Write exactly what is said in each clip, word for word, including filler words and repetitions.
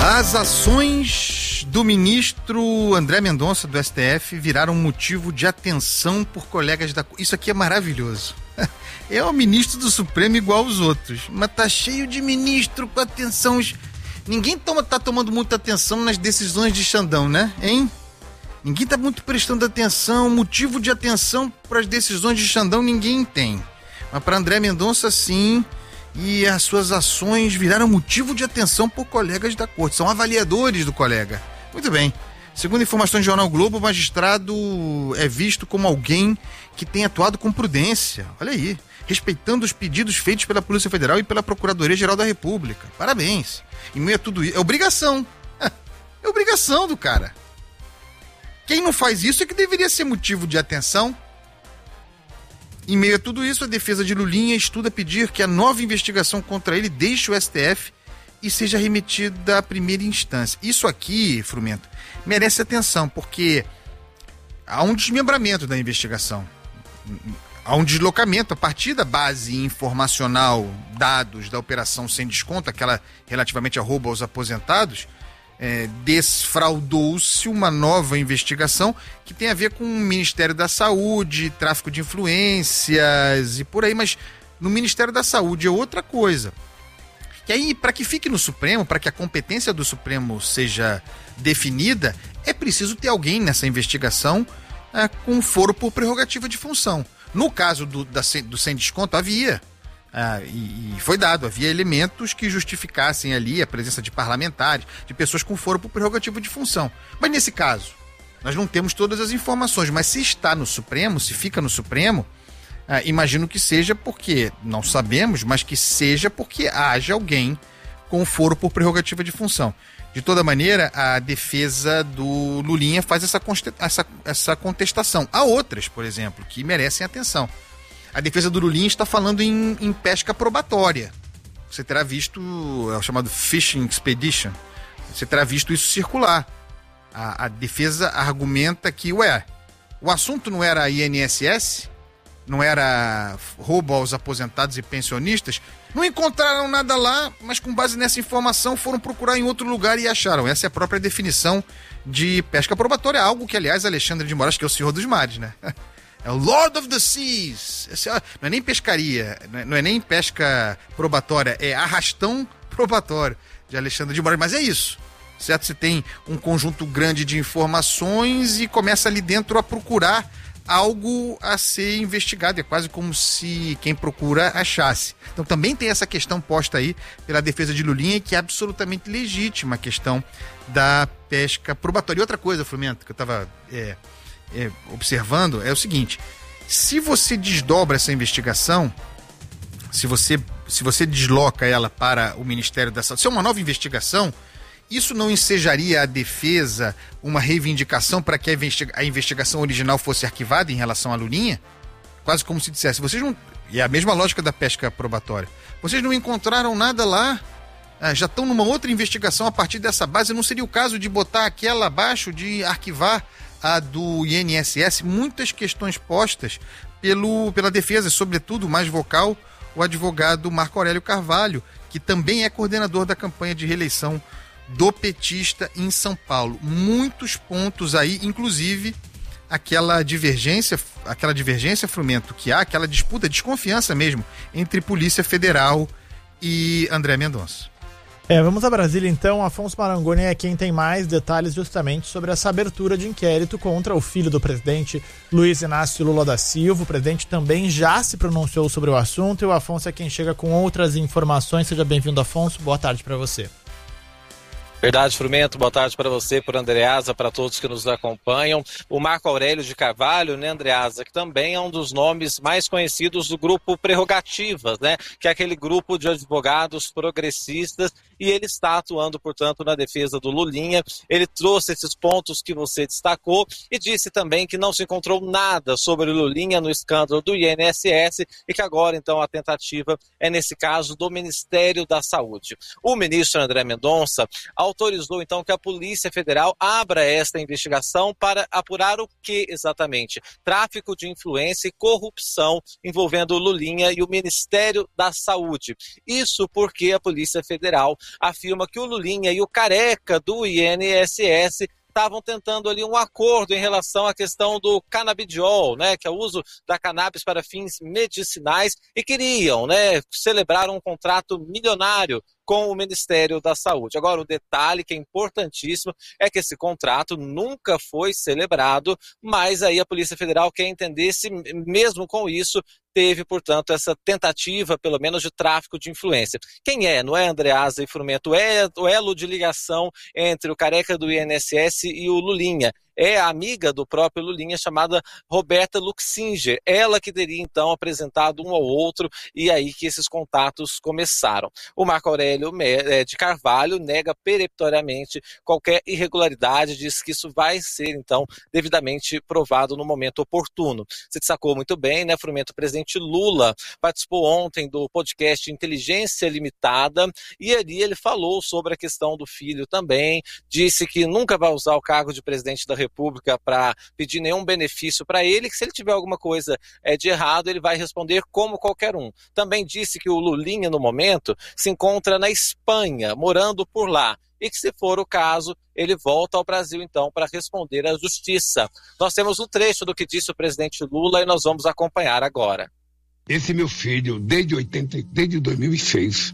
As ações do ministro André Mendonça do S T F viraram motivo de atenção por colegas da... Isso aqui é maravilhoso. É o ministro do Supremo igual aos outros, mas tá cheio de ministro com atenção. Ninguém toma, tá tomando muita atenção nas decisões de Xandão, né? Hein? Ninguém tá muito prestando atenção. Motivo de atenção para as decisões de Xandão ninguém tem. Mas para André Mendonça, sim. E as suas ações viraram motivo de atenção por colegas da corte. São avaliadores do colega. Muito bem. Segundo informações do Jornal Globo, o magistrado é visto como alguém que tem atuado com prudência. Olha aí. Respeitando os pedidos feitos pela Polícia Federal e pela Procuradoria-Geral da República. Parabéns. Em meio a tudo isso, é obrigação. É obrigação do cara. Quem não faz isso é que deveria ser motivo de atenção. Em meio a tudo isso, a defesa de Lulinha estuda pedir que a nova investigação contra ele deixe o S T F e seja remetida à primeira instância. Isso aqui, Frumento, merece atenção, porque há um desmembramento da investigação. Há um deslocamento a partir da base informacional, dados da operação sem desconto, aquela relativamente a roubo aos aposentados, é, desfraudou-se uma nova investigação que tem a ver com o Ministério da Saúde, tráfico de influências e por aí, mas no Ministério da Saúde é outra coisa. E aí, para que fique no Supremo, para que a competência do Supremo seja definida, é preciso ter alguém nessa investigação é, com foro por prerrogativa de função. No caso do, da, do sem desconto, havia, ah, e, e foi dado, havia elementos que justificassem ali a presença de parlamentares, de pessoas com foro por prerrogativa de função. Mas nesse caso, nós não temos todas as informações, mas se está no Supremo, se fica no Supremo, ah, imagino que seja porque, não sabemos, mas que seja porque haja alguém com foro por prerrogativa de função. De toda maneira, a defesa do Lulinha faz essa, essa, essa contestação. Há outras, por exemplo, que merecem atenção. A defesa do Lulinha está falando em, em pesca probatória. Você terá visto, é o chamado Fishing Expedition, você terá visto isso circular. A, a defesa argumenta que, ué, o assunto não era I N S S? Não era roubo aos aposentados e pensionistas? Não encontraram nada lá, mas com base nessa informação foram procurar em outro lugar e acharam. Essa é a própria definição de pesca probatória, algo que, aliás, Alexandre de Moraes, que é o senhor dos mares, né? É o Lord of the Seas. Esse não é nem pescaria, não é nem pesca probatória, é arrastão probatório de Alexandre de Moraes, mas é isso. Certo? Você tem um conjunto grande de informações e começa ali dentro a procurar algo a ser investigado, é quase como se quem procura achasse. Então também tem essa questão posta aí pela defesa de Lulinha, que é absolutamente legítima, a questão da pesca probatória. E outra coisa, Frumento, que eu estava é, é, observando, é o seguinte: se você desdobra essa investigação, se você, se você desloca ela para o Ministério da Saúde, se é uma nova investigação, isso não ensejaria a defesa uma reivindicação para que a, investiga- a investigação original fosse arquivada em relação à Lulinha? Quase como se dissesse, vocês não... E é a mesma lógica da pesca probatória. Vocês não encontraram nada lá? Ah, já estão numa outra investigação a partir dessa base. Não seria o caso de botar aquela abaixo, de arquivar a do I N S S? Muitas questões postas pelo, pela defesa, sobretudo o mais vocal, o advogado Marco Aurélio Carvalho, que também é coordenador da campanha de reeleição do petista em São Paulo. Muitos pontos aí, inclusive aquela divergência, aquela divergência, Frumento, que há, aquela disputa, desconfiança mesmo, entre Polícia Federal e André Mendonça. É, vamos a Brasília então. Afonso Marangoni é quem tem mais detalhes justamente sobre essa abertura de inquérito contra o filho do presidente Luiz Inácio Lula da Silva. O presidente também já se pronunciou sobre o assunto e o Afonso é quem chega com outras informações. Seja bem-vindo, Afonso. Boa tarde para você. Verdade, Frumento, boa tarde para você, para Andreasa, para todos que nos acompanham. O Marco Aurélio de Carvalho, né, Andreasa, que também é um dos nomes mais conhecidos do grupo Prerrogativas, né, que é aquele grupo de advogados progressistas, e ele está atuando, portanto, na defesa do Lulinha. Ele trouxe esses pontos que você destacou e disse também que não se encontrou nada sobre o Lulinha no escândalo do I N S S e que agora, então, a tentativa é, nesse caso, do Ministério da Saúde. O ministro André Mendonça autorizou, então, que a Polícia Federal abra esta investigação para apurar o que exatamente? Tráfico de influência e corrupção envolvendo o Lulinha e o Ministério da Saúde. Isso porque a Polícia Federal afirma que o Lulinha e o Careca do I N S S estavam tentando ali um acordo em relação à questão do canabidiol, né, que é o uso da cannabis para fins medicinais, e queriam, né, celebrar um contrato milionário com o Ministério da Saúde. Agora, o detalhe que é importantíssimo é que esse contrato nunca foi celebrado, mas aí a Polícia Federal quer entender se, mesmo com isso, teve, portanto, essa tentativa, pelo menos, de tráfico de influência. Quem é, não é, Andreasa e Frumento? É o elo de ligação entre o Careca do I N S S e o Lulinha. É a amiga do próprio Lulinha, chamada Roberta Luxinger. Ela que teria, então, apresentado um ao outro, e aí que esses contatos começaram. O Marco Aurélio de Carvalho nega peremptoriamente qualquer irregularidade, diz que isso vai ser, então, devidamente provado no momento oportuno. Você destacou muito bem, né, Frumento? O presidente Lula participou ontem do podcast Inteligência Limitada, e ali ele falou sobre a questão do filho também, disse que nunca vai usar o cargo de presidente da República República para pedir nenhum benefício para ele, que se ele tiver alguma coisa é, de errado, ele vai responder como qualquer um. Também disse que o Lulinha, no momento, se encontra na Espanha, morando por lá, e que, se for o caso, ele volta ao Brasil, então, para responder à justiça. Nós temos um trecho do que disse o presidente Lula e nós vamos acompanhar agora. Esse meu filho, desde, oitenta, desde dois mil e seis,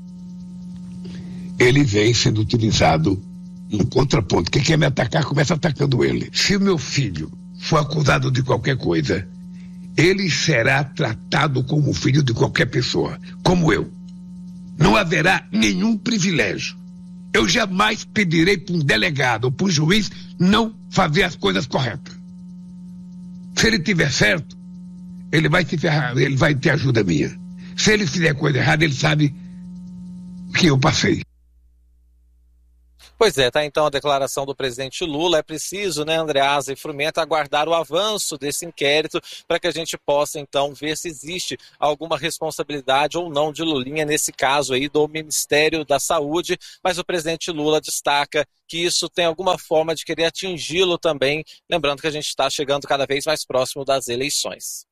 ele vem sendo utilizado no contraponto. Quem quer me atacar, começa atacando ele. Se o meu filho for acusado de qualquer coisa, ele será tratado como filho de qualquer pessoa, como eu. Não haverá nenhum privilégio. Eu jamais pedirei para um delegado ou para um juiz não fazer as coisas corretas. Se ele tiver certo, ele vai se ferrar, ele vai ter ajuda minha. Se ele fizer coisa errada, ele sabe que eu passei. Pois é, tá então a declaração do presidente Lula. É preciso, né, Andreasa e Frumento, aguardar o avanço desse inquérito para que a gente possa, então, ver se existe alguma responsabilidade ou não de Lulinha nesse caso aí do Ministério da Saúde. Mas o presidente Lula destaca que isso tem alguma forma de querer atingi-lo também, lembrando que a gente está chegando cada vez mais próximo das eleições.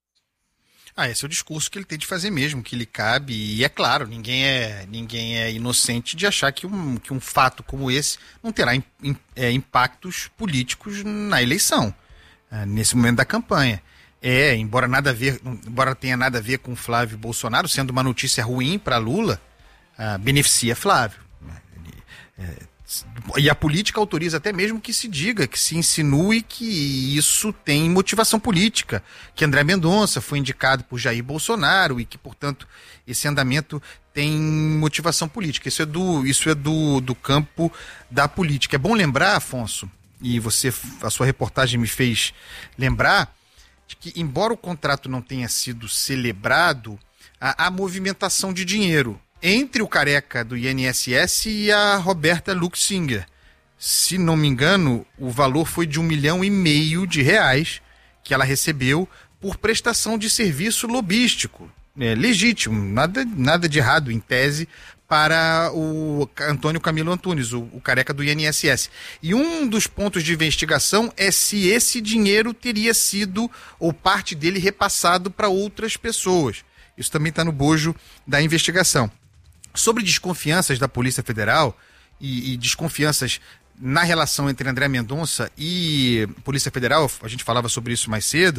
Ah, esse é o discurso que ele tem de fazer mesmo, que lhe cabe, e é claro, ninguém é, ninguém é inocente de achar que um, que um fato como esse não terá in, in, é, impactos políticos na eleição, é, nesse momento da campanha. É, embora nada a ver, embora tenha nada a ver com Flávio Bolsonaro, sendo uma notícia ruim para Lula, ah, beneficia Flávio. Ele, é, e a política autoriza até mesmo que se diga, que se insinue que isso tem motivação política, que André Mendonça foi indicado por Jair Bolsonaro e que, portanto, esse andamento tem motivação política. Isso é do, isso é do, do campo da política. É bom lembrar, Afonso, e você, a sua reportagem me fez lembrar, de que, embora o contrato não tenha sido celebrado, há, há movimentação de dinheiro entre o Careca do I N S S e a Roberta Luxinger. Se não me engano, o valor foi de um milhão e meio de reais que ela recebeu por prestação de serviço lobístico. É, legítimo, nada, nada de errado em tese para o Antônio Camilo Antunes, o, o Careca do I N S S. E um dos pontos de investigação é se esse dinheiro teria sido, ou parte dele, repassado para outras pessoas. Isso também está no bojo da investigação. Sobre desconfianças da Polícia Federal e, e desconfianças na relação entre André Mendonça e Polícia Federal, a gente falava sobre isso mais cedo,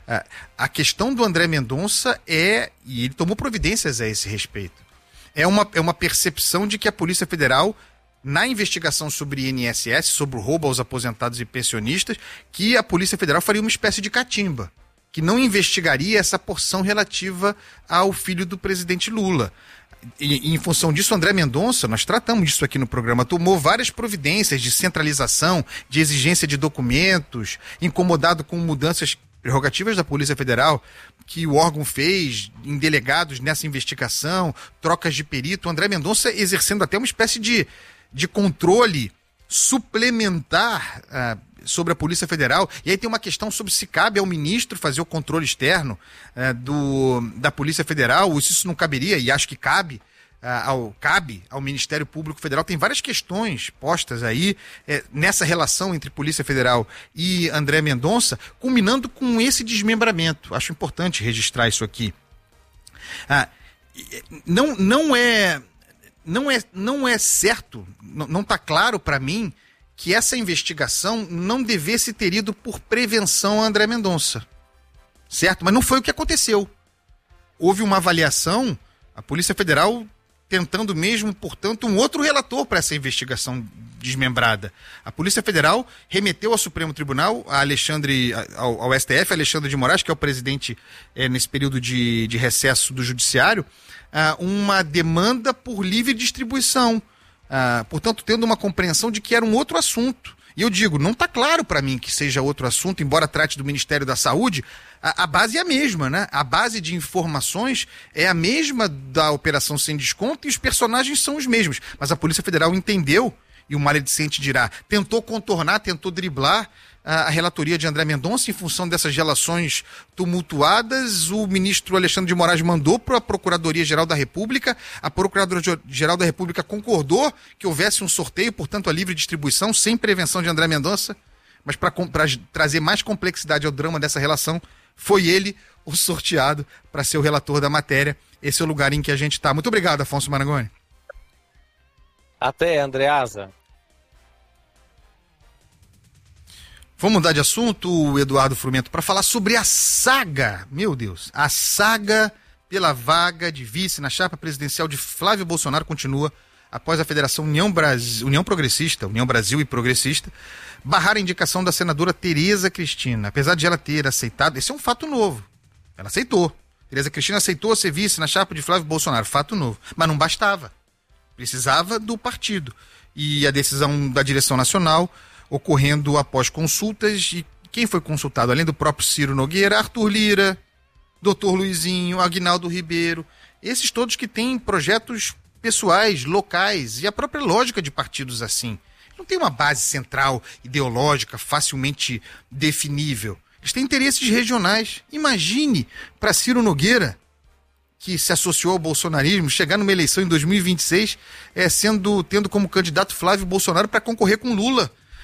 a questão do André Mendonça é, e ele tomou providências a esse respeito, é uma, é uma percepção de que a Polícia Federal, na investigação sobre I N S S, sobre o roubo aos aposentados e pensionistas, que a Polícia Federal faria uma espécie de catimba, que não investigaria essa porção relativa ao filho do presidente Lula. E, e em função disso, André Mendonça, nós tratamos disso aqui no programa, tomou várias providências de centralização, de exigência de documentos, incomodado com mudanças prerrogativas da Polícia Federal que o órgão fez em delegados nessa investigação, trocas de perito. O André Mendonça exercendo até uma espécie de, de controle suplementar uh, sobre a Polícia Federal. E aí tem uma questão sobre se cabe ao ministro fazer o controle externo uh, do, da Polícia Federal, ou se isso não caberia, e acho que cabe, uh, ao, cabe ao Ministério Público Federal. Tem várias questões postas aí uh, nessa relação entre Polícia Federal e André Mendonça, culminando com esse desmembramento. Acho importante registrar isso aqui. Uh, não, não é... não é, não é certo, não está claro para mim que essa investigação não devesse ter ido por prevenção a André Mendonça. Certo? Mas não foi o que aconteceu. Houve uma avaliação, a Polícia Federal tentando mesmo, portanto, um outro relator para essa investigação desmembrada. A Polícia Federal remeteu ao Supremo Tribunal, a Alexandre, ao, ao S T F, Alexandre de Moraes, que é o presidente é, nesse período de, de recesso do Judiciário, uh, uma demanda por livre distribuição. Uh, portanto, tendo uma compreensão de que era um outro assunto. E eu digo, não está claro para mim que seja outro assunto, embora trate do Ministério da Saúde, a, a base é a mesma, né? A base de informações é a mesma da Operação Sem Desconto e os personagens são os mesmos. Mas a Polícia Federal entendeu, e o maledicente dirá, tentou contornar, tentou driblar a, a relatoria de André Mendonça em função dessas relações tumultuadas. O ministro Alexandre de Moraes mandou para a Procuradoria-Geral da República, a Procuradoria-Geral da República concordou que houvesse um sorteio, portanto a livre distribuição, sem prevenção de André Mendonça, mas para trazer mais complexidade ao drama dessa relação, foi ele o sorteado para ser o relator da matéria. Esse é o lugar em que a gente está. Muito obrigado, Afonso Marangoni. Até, Andreasa. Vamos mudar de assunto, Eduardo Frumento, para falar sobre a saga, meu Deus, a saga pela vaga de vice na chapa presidencial de Flávio Bolsonaro continua após a Federação União, Brasil, União Progressista, União Brasil e Progressista, barrar a indicação da senadora Tereza Cristina. Apesar de ela ter aceitado, esse é um fato novo, ela aceitou. Tereza Cristina aceitou ser vice na chapa de Flávio Bolsonaro, fato novo, mas não bastava. Precisava do partido. E a decisão da direção nacional ocorrendo após consultas, e quem foi consultado, além do próprio Ciro Nogueira, Arthur Lira, doutor Luizinho, Aguinaldo Ribeiro, esses todos que têm projetos pessoais, locais, e a própria lógica de partidos assim. Não tem uma base central, ideológica, facilmente definível. Eles têm interesses regionais. Imagine para Ciro Nogueira, que se associou ao bolsonarismo, chegar numa eleição em dois mil e vinte e seis, é, sendo, tendo como candidato Flávio Bolsonaro para concorrer com Lula